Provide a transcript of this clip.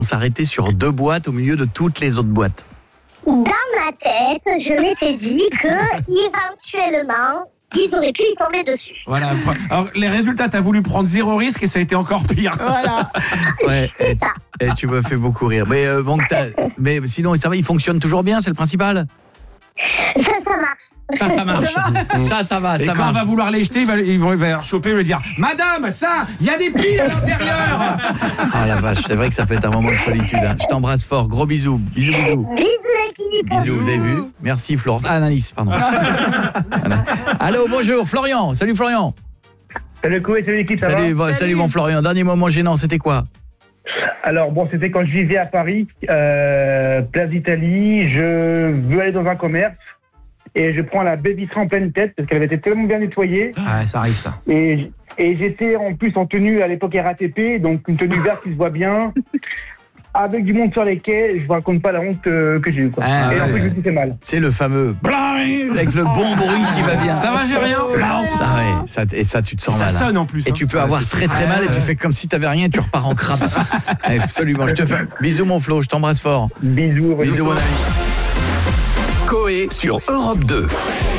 On s'arrêtait sur 2 boîtes au milieu de toutes les autres boîtes. Dans ma tête, je m'étais dit que, éventuellement, ils auraient pu y tomber dessus. Voilà. Alors, les résultats, t'as voulu prendre 0 risque et ça a été encore pire. Voilà. Ouais, et tu me fais beaucoup rire. Mais mais sinon, ça va, il fonctionne toujours bien, c'est le principal. Ça marche. Ça marche. Ça va, Et ça quand on marche. va vouloir les jeter, il va choper et lui dire « Madame, ça, il y a des piles à l'intérieur !» Ah la vache, c'est vrai que ça peut être un moment de solitude. Hein. Je t'embrasse fort, gros bisous. Bisous. Bisous l'équipe. Bisous, vous avez vu? Merci Florence. Ah, Anaïs, pardon. Voilà. Allô, bonjour, Florian. Salut Florian. Salut Koé, salut l'équipe, ça va? Salut mon Florian. Dernier moment gênant, c'était quoi? Alors bon, c'était quand je vivais à Paris, place d'Italie, je veux aller dans un commerce et je prends la baie vitrée en pleine tête parce qu'elle avait été tellement bien nettoyée. Ah, ça arrive ça. Et j'étais en plus en tenue à l'époque RATP, donc une tenue verte qui se voit bien, avec du monde sur les quais, je vous raconte pas la honte que j'ai eu quoi. Ah, et en ouais. plus je me suis fait mal. C'est le fameux avec le bon bruit qui va bien. Ça va, j'ai rien. Ça, et ça tu te sens Ça mal. sonne en plus. Et tu peux avoir très très mal et tu fais comme si t'avais rien et tu repars en crabe. Absolument, je te fais bisous mon Flo, je t'embrasse fort. Bisous. Bisous mon ami. Coé sur Europe 2.